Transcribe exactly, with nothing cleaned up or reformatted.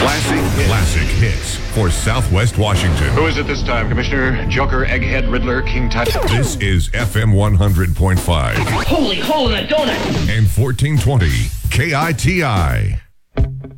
Classic, classic hits for Southwest Washington. Who is it this time? Commissioner, Joker, Egghead, Riddler, King Tut? This is F M one hundred point five. Holy hole in a donut! And fourteen twenty K I T I.